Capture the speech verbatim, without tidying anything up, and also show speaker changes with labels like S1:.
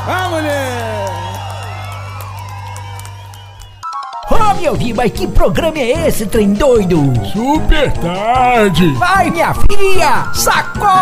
S1: Ah, mulher!
S2: Ô, meu filho, mas que programa é esse, trem doido?
S1: Super tarde!
S2: Vai, minha filha! Sacou!